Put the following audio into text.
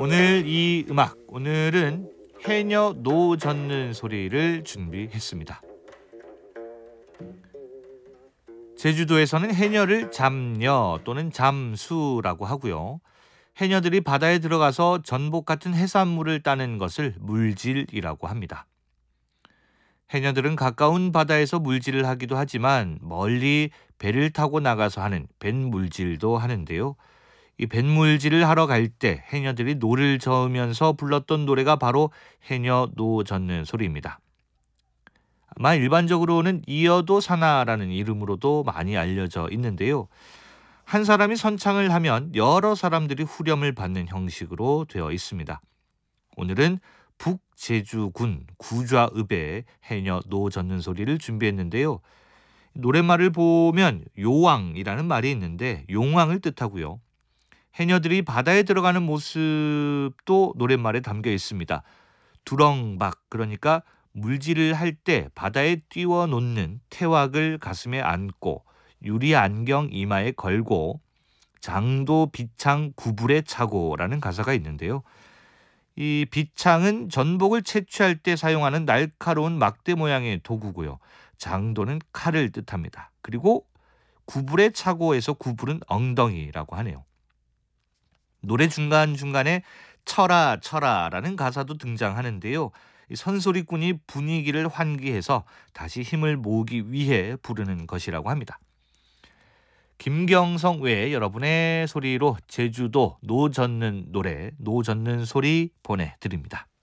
오늘 이 음악, 오늘은 해녀 노 젓는 소리를 준비했습니다. 제주도에서는 해녀를 잠녀 또는 잠수라고 하고요. 해녀들이 바다에 들어가서 전복 같은 해산물을 따는 것을 물질이라고 합니다. 해녀들은 가까운 바다에서 물질을 하기도 하지만 멀리 배를 타고 나가서 하는 뱃물질도 하는데요. 이 뱃물질을 하러 갈 때 해녀들이 노를 저으면서 불렀던 노래가 바로 해녀 노 젓는 소리입니다. 아마 일반적으로는 이어도 사나라는 이름으로도 많이 알려져 있는데요. 한 사람이 선창을 하면 여러 사람들이 후렴을 받는 형식으로 되어 있습니다. 오늘은 북제주군 구좌읍의 해녀 노 젓는 소리를 준비했는데요. 노랫말을 보면 요왕이라는 말이 있는데 용왕을 뜻하고요. 해녀들이 바다에 들어가는 모습도 노랫말에 담겨 있습니다. 두렁박, 그러니까 물질을 할 때 바다에 띄워놓는 태왁을 가슴에 안고 유리 안경 이마에 걸고 장도 비창 구불에 차고라는 가사가 있는데요. 이 비창은 전복을 채취할 때 사용하는 날카로운 막대 모양의 도구고요. 장도는 칼을 뜻합니다. 그리고 구불에 차고에서 구불은 엉덩이라고 하네요. 노래 중간중간에 쳐라 쳐라라는 가사도 등장하는데요. 이 선소리꾼이 분위기를 환기해서 다시 힘을 모으기 위해 부르는 것이라고 합니다. 김경성 외에 여러분의 소리로 제주도 노 젓는 노래, 노 젓는 소리 보내드립니다.